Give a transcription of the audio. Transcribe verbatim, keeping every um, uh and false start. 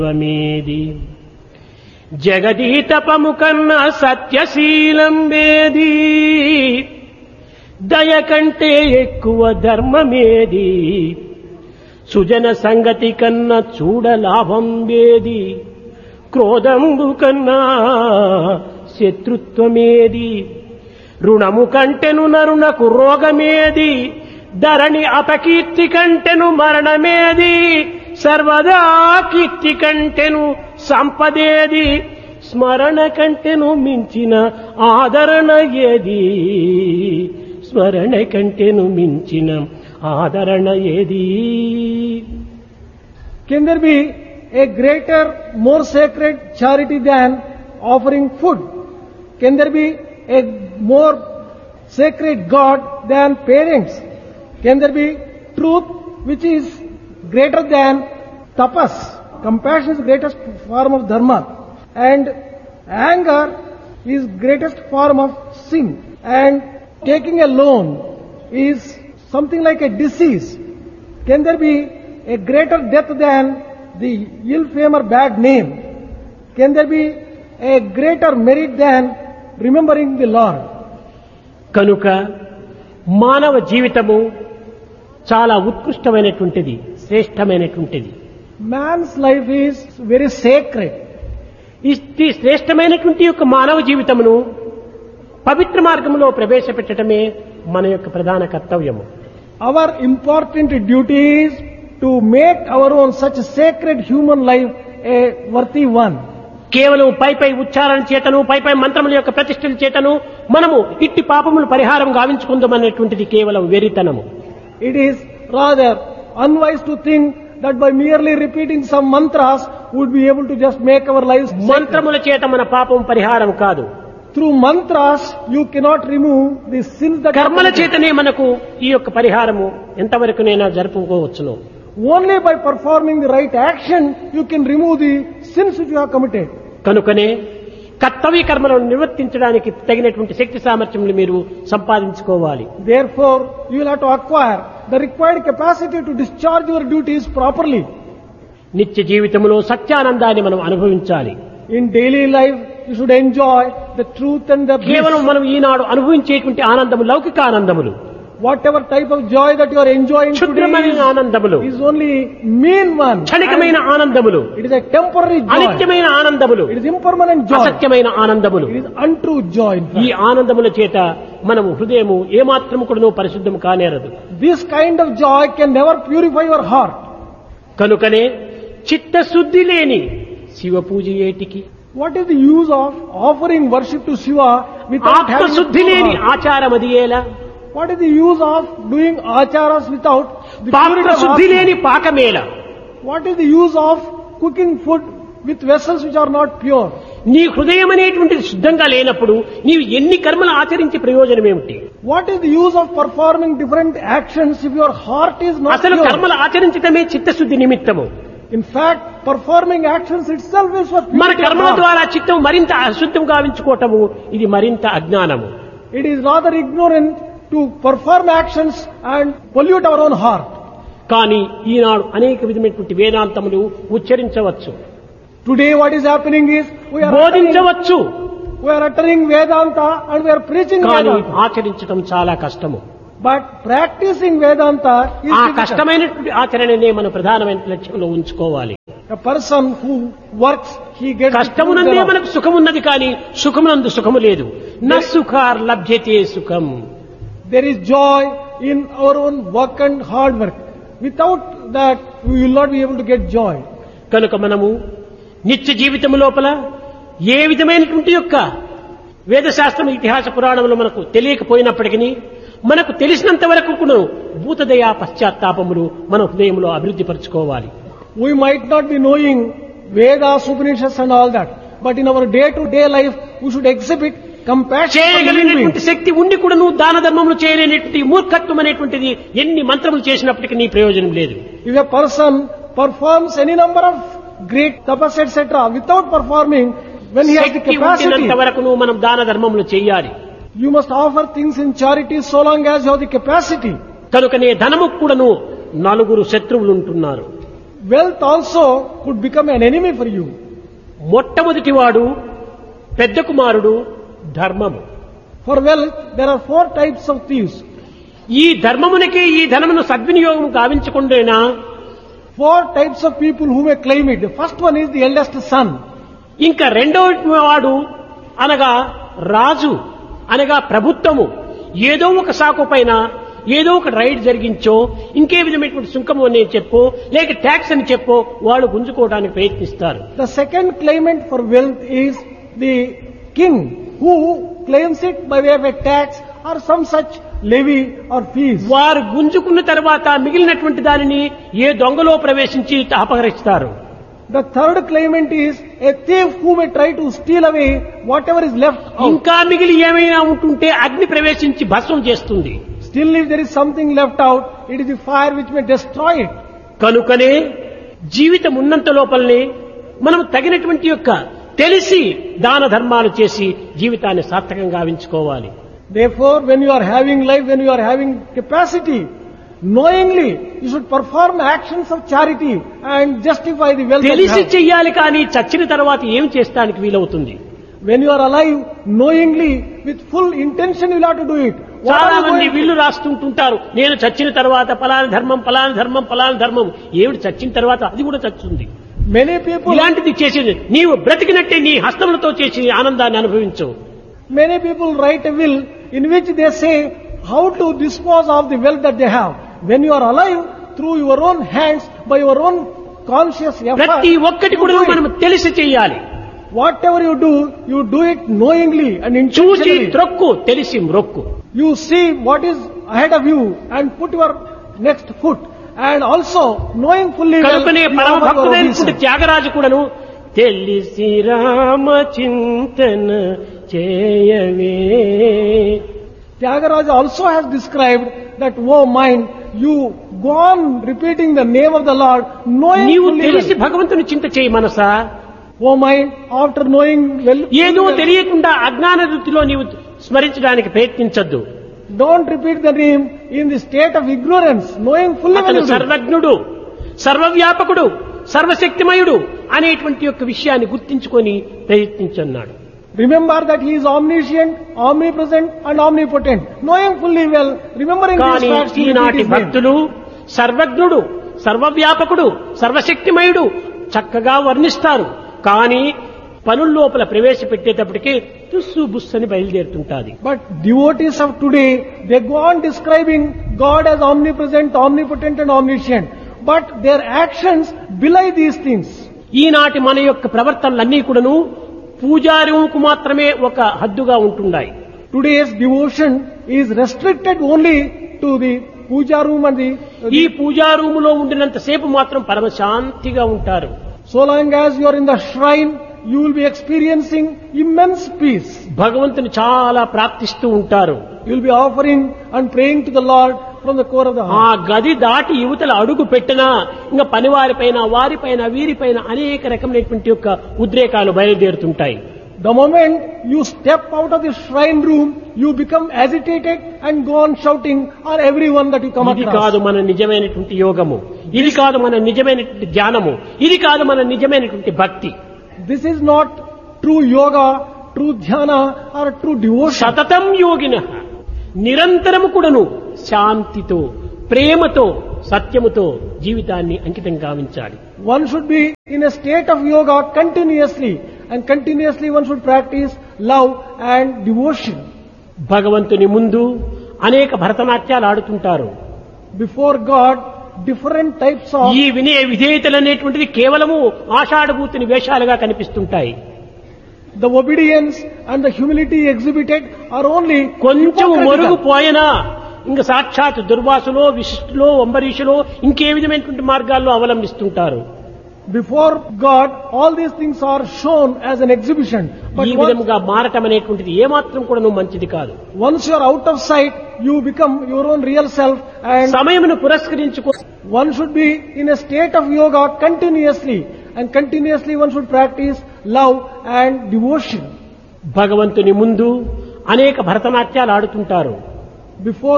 మేది జగదీతపము కన్నా సత్యశీలం వేది దయ కంటే ఎక్కువ ధర్మమేది సుజన సంగతి కన్నా చూడ లాభం వేది క్రోధంబు కన్నా శత్రుత్వమేది రుణము కంటెను నరునకు రోగమేది ధరణి అపకీర్తి కంటెను మరణమేది సర్వదా కీర్తి కంటెను సంపదేది స్మరణ కంటెను మించిన ఆదరణ ఏది స్మరణ కంటెను మించిన ఆదరణ ఏది. Can there be a greater, more sacred charity than offering food? Can there be a more sacred God than parents? Can there be truth which is greater than tapas? Compassion is the greatest form of dharma, and anger is greatest form of sin, and taking a loan is something like a disease. Can there be a greater death than the ill fame or bad name? Can there be a greater merit than remembering the Lord? కనుక మానవ జీవితము చాలా ఉత్కృష్టమైనటువంటిది, శ్రేష్టమైనటువంటిది. Man's life is very sacred. ఈ శ్రేష్టమైనటువంటి యొక్క మానవ జీవితమును పవిత్ర మార్గంలో ప్రవేశపెట్టడమే మన యొక్క ప్రధాన కర్తవ్యము. Our important duty is to make our own such sacred human life a worthy one. కేవలం పై పై ఉచ్చారణ చేతను పై పై మంత్రముల యొక్క ప్రతిష్టల చేతను మనము ఇట్టి పాపములు పరిహారం గావించుకుందామనేటువంటిది కేవలం వెరితనము. It is rather unwise to think that by merely repeating some mantras would be able to just make our lives sacred. మంత్రముల చేత మన పాపం పరిహారం కాదు. Through mantras you cannot remove the sins that కర్మల చేతనే మనకు ఈ యొక్క పరిహారము ఎంతవరకునైనా జరుపుకోవచ్చును. Only by performing the right action you can remove the sins which you have committed. కనుకనే కర్తవ్య కర్మలను నిర్వర్తించడానికి తగినటువంటి శక్తి సామర్థ్యములు మీరు సంపాదించుకోవాలి. Therefore you will have to acquire the required capacity to discharge your duties properly. నిత్య జీవితంలో సత్యానందాన్ని మనం అనుభవించాలి. In daily life you should enjoy the truth and the bliss. కేవలం మనం ఈనాడు అనుభవించేటువంటి ఆనందము లౌకిక ఆనందములు. Whatever type of joy that you are enjoying క్షుద్రమైన today ఆనందములు, is only mean one. క్షణికమైన ఆనందములు, It is a temporary joy. అనిత్యమైన ఆనందములు, It is impermanent joy. అసత్యమైన ఆనందములు. It is untrue joy. in fact. ఈ ఆనందముల చేత మనము హృదయము ఏమాత్రము కూడాను పరిశుద్ధము కానేరదు. This kind of joy can never purify your heart. కనుకనే చిత్తశుద్ధి లేని శివ పూజ ఏటికి, What is the use of offering worship to Shiva without having a ఆత్మశుద్ధి pure లేని heart? ఆచారం అది ఎలా, What is the use of doing acharas without the purity of పాత్రశుద్ధి heart? లేని పాకమేళ, What is the use of cooking food with vessels which are not pure? నీ హృదయం అనేటువంటిది శుద్ధంగా లేనప్పుడు నీవు ఎన్ని కర్మలు ఆచరించి ప్రయోజనం ఏమిటి? What is the use of performing different actions if your heart is not అసలు pure? కర్మలు ఆచరించటమే చిత్తశుద్ధి నిమిత్తము. In fact, performing actions itself is for మన purity of కర్మల heart. ద్వారా చిత్తం మరింత అశుద్ధం గావించుకోవటము ఇది మరింత అజ్ఞానము. It is rather ignorant to perform actions and pollute our own heart. కానీ ఈనాడు అనేక విధమైనటువంటి వేదాంతములు ఉచ్చరించవచ్చు, Today what is happening is we are uttering, బోధించవచ్చు, we are uttering Vedanta and we are preaching కానీ Vedanta. ఆచరించటం చాలా కష్టము. But practicing Vedanta is ఆ difficult. కష్టమైనటువంటి ఆచరణనే మన ప్రధానమైన లక్ష్యంలో ఉంచుకోవాలి. A person who works, he gets కష్టమునందే the fruit మనకు సుఖమున్నది కానీ సుఖమునందు సుఖము లేదు. న సుఖార్ లభ్యతే సుఖం. thereof. There is joy in our own work and hard work. Without that, we will not be able to get joy. కనుక మనము నిత్య జీవితం లోపల ఏ విధమైనటువంటి యొక్క వేదశాస్త్రం ఇతిహాస పురాణములు మనకు తెలియకపోయినప్పటికీ మనకు తెలిసినంత వరకు కూడా భూతదయా పశ్చాత్తాపములు మన హృదయంలో అభివృద్ధి పరచుకోవాలి. We might not be knowing Vedas, Upanishads and all that, but in our day-to-day life, we should exhibit compassion for living చేయగలిగినటువంటి beings. శక్తి ఉండి కూడా నువ్వు దాన ధర్మములు చేయలేనటువంటి మూర్ఖత్వం అనేటువంటిది ఎన్ని మంత్రములు చేసినప్పటికీ నీ ప్రయోజనం లేదు. If a person performs any number of great tapas, et cetera, without performing, when he has the Shakti capacity, ఉండినంత వరకు నువ్వు మనం దాన ధర్మములు చేయాలి. you must offer things in charity so long as you have the capacity. కనుకనే ధనము కూడాను నలుగురు శత్రువులు ఉంటున్నారు. wealth also could become an enemy for you. మొట్టమొదటివాడు పెద్ద కుమారుడు ధర్మము. For wealth, there are four types of thieves. ఈ ధర్మమునకే ఈ ధనమును సద్వినియోగం గావించకుండేనా Four types of people who may claim it. The first one is the eldest son. ఇంకా రెండవ వాడు అనగా రాజు అనగా ప్రభుత్వము ఏదో ఒక సాకు పైన ఏదో ఒక రైడ్ జరిగించో ఇంకే విధమైనటువంటి సుంకము అని చెప్పో లేక ట్యాక్స్ అని చెప్పో వాళ్ళు గుంజుకోవడానికి ప్రయత్నిస్తారు. The second claimant for wealth is the king, who claims it by way of a tax or some such levy or fees. వారు గుంజుకున్న తర్వాత మిగిలినటువంటి దానిని ఏ దొంగలో ప్రవేశించి అపహరిస్తారు. The third claimant is a thief who may try to steal away whatever is left out. ఇంకా మిగిలి ఏమైనా ఉంటుంటే అగ్ని ప్రవేశించి భస్మం చేస్తుంది. Still, if there is something left out, it is the fire which may destroy it. కనుకనే జీవితం ఉన్నంత లోపలనే మనం తగినటువంటి యొక్క తెలిసి దాన ధర్మాలు చేసి జీవితాన్ని సార్థకంగా గావించుకోవాలి. Therefore, when you are having life, when you are having capacity, knowingly you should perform actions of charity and justify the wealth that you తెలిసి have. చెయ్యాలి కానీ చచ్చిన తర్వాత ఏం చేస్తానికి వీలవుతుంది. When you are alive, knowingly, with full intention you will have to do it. What చాలా are you మంది going to వీళ్ళు రాస్తుంటుంటారు నేను చచ్చిన తర్వాత పలానా ధర్మం పలానా ధర్మం పలానా ధర్మం ఏమిటి చచ్చిన తర్వాత అది కూడా చచ్చుంది. Many people, ఇలాంటిది చేసేది నీవు బ్రతికినట్టే నీ హస్తములతో చేసి ఆనందాన్ని అనుభవించు. many people write a will in which they say how to dispose of the wealth that they have. When you are alive, through your own hands, by your own conscious effort, ప్రతి ఒక్కటి you కూడా do it. మనం తెలిసి చెయ్యాలి. Whatever you do, you do it knowingly and చూచి intentionally. త్రొక్కు తెలిసి మ్రొక్కు. You see what is ahead of you and put your next foot. And also, knowing fully well, కనుకనే you పరమ offer your భక్తుడైనటువంటి obeisance. Tyagaraju కూడాను తెలిసి రామ చింతన చేయవే. Tyagaraja also has described that, oh mind, you go on repeating the name of the Lord, knowing నీవు fully తెలిసి well. భగవంతుని చింత చేయి మనసా. Oh mind, after knowing well, ఏదో తెలియకుండా అజ్ఞాన వృత్తిలో నీవు స్మరించడానికి ప్రయత్నించద్దు. don't repeat the name in the state of ignorance, knowing fully well. అతను you do. సర్వజ్ఞుడు సర్వవ్యాపకుడు సర్వశక్తిమయుడు అనేటువంటి యొక్క విషయాన్ని గుర్తించుకొని ప్రయత్నించన్నాడు. Remember that he is omniscient, omnipresent and omnipotent. Knowing fully well, remembering these కానీ facts, you repeat ఈనాటి his name. భక్తులు సర్వజ్ఞుడు సర్వవ్యాపకుడు సర్వశక్తిమయుడు చక్కగా వర్ణిస్తారు. కానీ పనుల్లోపల ప్రవేశపెట్టేటప్పటికీ తుస్సు బుస్సని బయలుదేరుతుంటాది. But devotees of today, they go on describing God as omnipresent, omnipotent and omniscient. But their actions belie these things. ఈనాటి మన యొక్క ప్రవర్తనలన్నీ కూడాను పూజారుకు మాత్రమే ఒక హద్దుగా ఉంటున్నాయి. Today's devotion is restricted only to the puja room and the... ఈ పూజా రూములో ఉండినంత సేపు మాత్రం పరమ శాంతిగా ఉంటారు. So long as you are in the shrine, you will be experiencing immense peace. భగవంతుని చాలా ప్రార్థిస్తూ ఉంటారు. You will be offering and praying to the Lord from the core of the ఆ heart. గది దాటి యువతల అడుగు పెట్టినా ఇంకా పనివారిపైన వారిపైన వీరిపైన అనేక రకమైనటువంటి యొక్క ఉద్రేకాలు బయలుదేరుతుంటాయి. The moment you step out of the shrine room, you become agitated and go on shouting on everyone that you come ఇది across. కాదు మన నిజమైనటువంటి యోగము, ఇది కాదు మన నిజమైనటువంటి ధ్యానము, ఇది కాదు మన నిజమైనటువంటి భక్తి. This is not true yoga, true dhyana or true devotion. సతతం యోగిన నిరంతరము కూడాను శాంతితో ప్రేమతో సత్యముతో జీవితాన్ని అంకితం గావించాలి. One should be in a state of yoga continuously, and continuously one should practice love and devotion. భగవంతుని ముందు అనేక భరతనాట్యాలు ఆడుతుంటారు. Before God, different types of... ఈ వినయ విధేయతలు అనేటువంటిది కేవలము ఆషాఢభూతిని వేషాలుగా కనిపిస్తుంటాయి. The obedience and the humility exhibited are only కొంచెం hypocritical. మొరుగు పోయినా ఇంకా సాక్షాత్ దుర్వాసులో విశిష్టులో అంబరీషులో ఇంకే విధమైనటువంటి మార్గాల్లో అవలంబిస్తుంటారు. Before God, all these things are shown as an exhibition. But ఈ once, విధముగా మారటం అనేటువంటిది ఏమాత్రం కూడా మంచిది కాదు. once you are out of sight, you become your own real self, and సమయమును పురస్కరించుకో one should be in a state of yoga continuously, and continuously one should practice love and devotion. భగవంతుని ముందు అనేక భరతనాట్యాలు ఆడుతుంటారు. Before